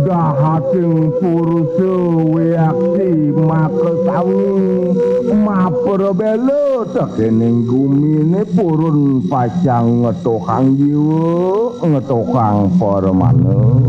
dahating purusa weaksi makesawi mapra belo tekening gumine purun pacang ngetokang jiwa ngetokang para manuk